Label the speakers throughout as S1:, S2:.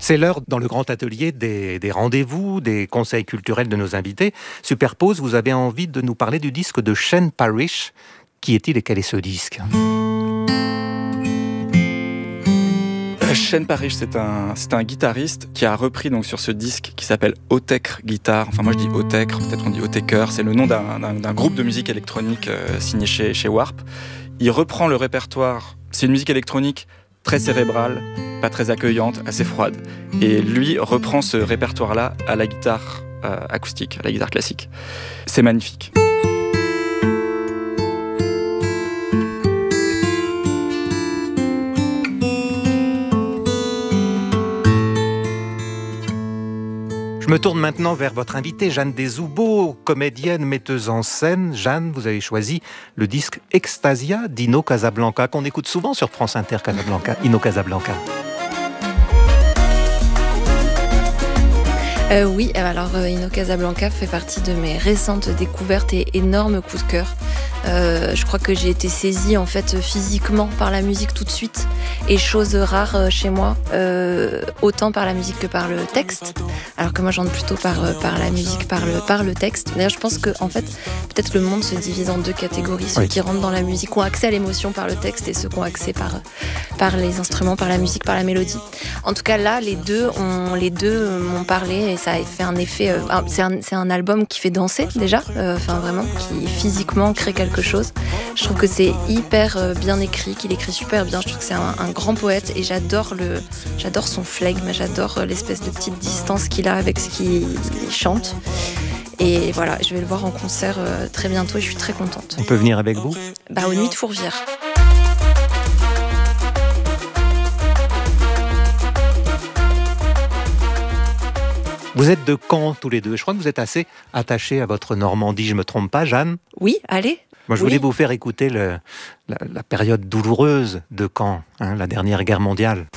S1: C'est l'heure dans le grand atelier des rendez-vous, des conseils culturels de nos invités. Superpose, vous avez envie de nous parler du disque de Shane Parrish. Qui est-il et quel est ce disque ?
S2: Shane Parrish, c'est un guitariste qui a repris donc sur ce disque qui s'appelle Autechre Guitar. Enfin, moi je dis Autechre, peut-être on dit Autechre. C'est le nom d'un groupe de musique électronique signé chez Warp. Il reprend le répertoire. C'est une musique électronique très cérébrale, pas très accueillante, assez froide. Et lui reprend ce répertoire-là à la guitare acoustique, à la guitare classique. C'est magnifique.
S1: Je me tourne maintenant vers votre invitée, Jeanne Deshoubeaux, comédienne, metteuse en scène. Jeanne, vous avez choisi le disque Extasia d'Ino Casablanca, qu'on écoute souvent sur France Inter, Ino Casablanca.
S3: Oui, alors Ino Casablanca fait partie de mes récentes découvertes et énormes coups de cœur. Je crois que j'ai été saisie en fait physiquement par la musique tout de suite, et chose rare chez moi, autant par la musique que par le texte, alors que moi j'entre plutôt par la musique, par le texte. D'ailleurs je pense que en fait peut-être le monde se divise en deux catégories, ceux qui rentrent dans la musique, ont accès à l'émotion par le texte, et ceux qui ont accès par les instruments, par la musique, par la mélodie. En tout cas là les deux m'ont parlé, et ça a fait un effet. C'est un album qui fait danser déjà, vraiment qui physiquement crée quelque chose. Je trouve que c'est hyper bien écrit, qu'il écrit super bien. Je trouve que c'est un grand poète, et j'adore son flegme, j'adore l'espèce de petite distance qu'il a avec ce qu'il chante. Et voilà, je vais le voir en concert très bientôt et je suis très contente.
S1: On peut venir avec vous ?
S3: Aux Nuits de Fourvière.
S1: Vous êtes de Caen tous les deux. Je crois que vous êtes assez attachés à votre Normandie. Je ne me trompe pas, Jeanne ?
S3: Oui, allez.
S1: Moi, je voulais vous faire écouter la période douloureuse de Caen, la dernière guerre mondiale.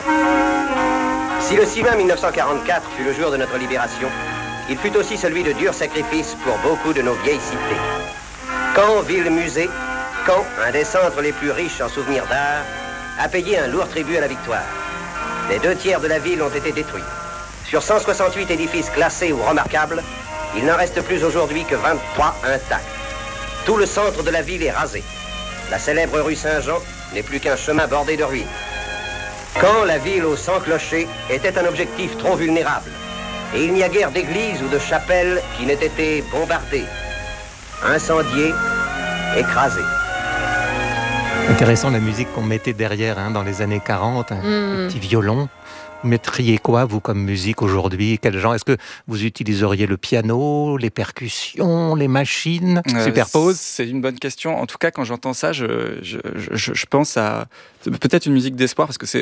S4: Si le 6 juin 1944 fut le jour de notre libération, il fut aussi celui de durs sacrifices pour beaucoup de nos vieilles cités. Caen, ville-musée, Caen, un des centres les plus riches en souvenirs d'art, a payé un lourd tribut à la victoire. Les 2/3 de la ville ont été détruits. Sur 168 édifices classés ou remarquables, il n'en reste plus aujourd'hui que 23 intacts. Tout le centre de la ville est rasé. La célèbre rue Saint-Jean n'est plus qu'un chemin bordé de ruines. Quand la ville aux 100 clochers était un objectif trop vulnérable, et il n'y a guère d'église ou de chapelle qui n'ait été bombardée, incendiée, écrasée.
S1: Intéressant la musique qu'on mettait derrière dans les années 40, le petit violon. Vous mettriez quoi, vous, comme musique aujourd'hui ? Quel genre ? Est-ce que vous utiliseriez le piano, les percussions, les machines ? Superpose ?
S2: C'est une bonne question. En tout cas, quand j'entends ça, je pense à peut-être une musique d'espoir, parce que c'est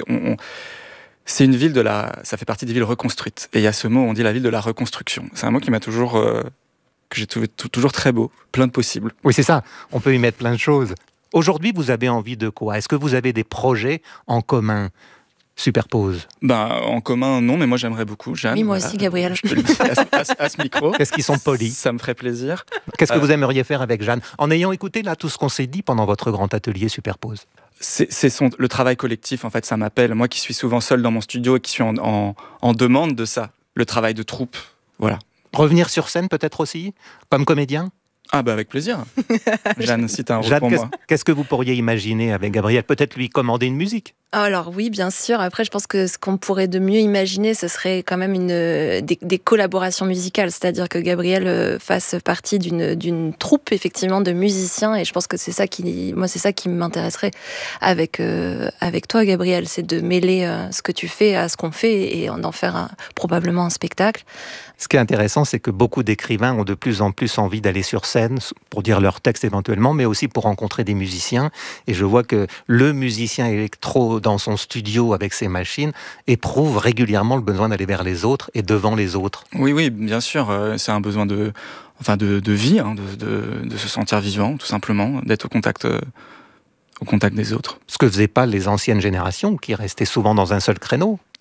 S2: une ville ça fait partie des villes reconstruites. Et il y a ce mot, on dit la ville de la reconstruction. C'est un mot qui m'a toujours que j'ai trouvé toujours très beau, plein de possibles.
S1: Oui, c'est ça. On peut y mettre plein de choses. Aujourd'hui, vous avez envie de quoi ? Est-ce que vous avez des projets en commun ? Superpose.
S2: En commun, non, mais moi j'aimerais beaucoup, Jeanne.
S3: Oui, moi aussi, Gabriel.
S2: Je te le dis à ce micro.
S1: Qu'est-ce qu'ils sont polis ?
S2: Ça me ferait plaisir.
S1: Qu'est-ce que vous aimeriez faire avec Jeanne ? En ayant écouté là tout ce qu'on s'est dit pendant votre grand atelier Superpose.
S2: C'est le travail collectif, en fait, ça m'appelle. Moi qui suis souvent seul dans mon studio et qui suis en demande de ça. Le travail de troupe, voilà.
S1: Revenir sur scène peut-être aussi, comme comédien ?
S2: Avec plaisir. Jeanne, si t'as un rôle pour moi.
S1: Qu'est-ce que vous pourriez imaginer avec Gabriel ? Peut-être lui commander une musique ?
S3: Alors oui, bien sûr. Après, je pense que ce qu'on pourrait de mieux imaginer, ce serait quand même des collaborations musicales. C'est-à-dire que Gabriel fasse partie d'une troupe, effectivement, de musiciens. Et je pense que c'est ça qui m'intéresserait avec toi, Gabriel. C'est de mêler ce que tu fais à ce qu'on fait et d'en faire probablement un spectacle.
S1: Ce qui est intéressant, c'est que beaucoup d'écrivains ont de plus en plus envie d'aller sur scène pour dire leur texte éventuellement, mais aussi pour rencontrer des musiciens. Et je vois que le musicien électro dans son studio avec ses machines éprouve régulièrement le besoin d'aller vers les autres et devant les autres.
S2: Oui, bien sûr. C'est un besoin de vie, de se sentir vivant, tout simplement, d'être au contact des autres.
S1: Ce que faisaient pas les anciennes générations, qui restaient souvent dans un seul créneau.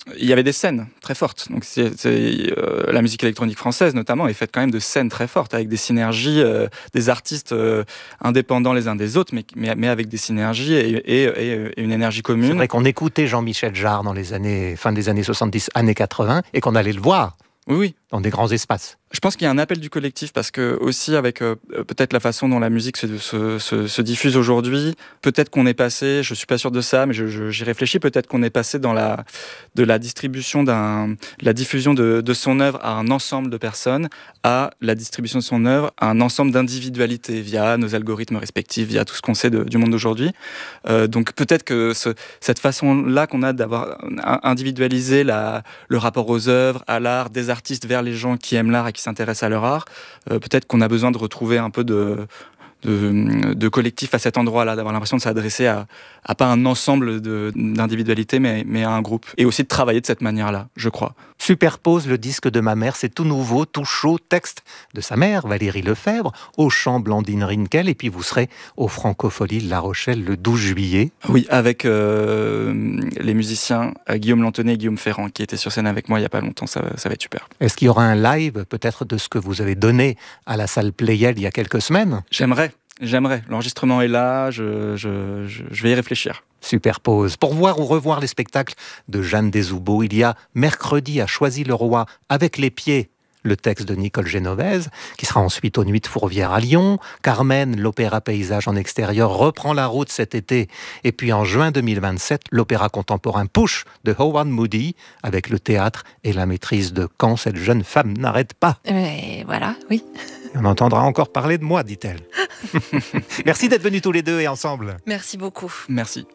S2: il y avait des scènes très fortes. Donc la musique électronique française notamment est faite quand même de scènes très fortes, avec des synergies, des artistes indépendants les uns des autres, mais avec des synergies et une énergie commune.
S1: C'est vrai qu'on écoutait Jean-Michel Jarre dans fin des années 70, années 80, et qu'on allait le voir
S2: oui.
S1: dans des grands espaces.
S2: Je pense qu'il y a un appel du collectif parce que aussi avec peut-être la façon dont la musique se diffuse aujourd'hui, peut-être qu'on est passé, je suis pas sûr de ça, mais j'y réfléchis, peut-être qu'on est passé de la distribution la diffusion de son œuvre à un ensemble de personnes à la distribution de son œuvre à un ensemble d'individualités via nos algorithmes respectifs, via tout ce qu'on sait du monde d'aujourd'hui. Donc peut-être que cette façon-là qu'on a d'avoir individualisé le rapport aux œuvres, à l'art, des artistes vers les gens qui aiment l'art et qui s'intéressent à leur art, peut-être qu'on a besoin de retrouver un peu de collectif à cet endroit-là, d'avoir l'impression de s'adresser à pas un ensemble d'individualités, mais à un groupe. Et aussi de travailler de cette manière-là, je crois.
S1: Superpose le disque de ma mère, c'est tout nouveau, tout chaud, texte de sa mère, Valérie Lefebvre, au chant Blandine Rinkel, et puis vous serez au Francofolie de La Rochelle le 12 juillet.
S2: Oui, avec les musiciens Guillaume Lantonnet et Guillaume Ferrand, qui étaient sur scène avec moi il n'y a pas longtemps, ça va être super.
S1: Est-ce qu'il y aura un live, peut-être, de ce que vous avez donné à la salle Playel il y a quelques semaines ?
S2: J'aimerais. L'enregistrement est là, je vais y réfléchir.
S1: Superpose. Pour voir ou revoir les spectacles de Jeanne Desoubeaux, il y a mercredi à Choisy-le-Roi, Avec les pieds, le texte de Nicole Genovese, qui sera ensuite aux Nuits de Fourvière à Lyon. Carmen, l'opéra paysage en extérieur, reprend la route cet été. Et puis en juin 2027, l'opéra contemporain Push de Howard Moody, avec le théâtre et la maîtrise de Quand cette jeune femme n'arrête pas.
S3: Et voilà, oui.
S1: On entendra encore parler de moi, dit-elle. Merci d'être venus tous les deux et ensemble.
S3: Merci beaucoup.
S2: Merci.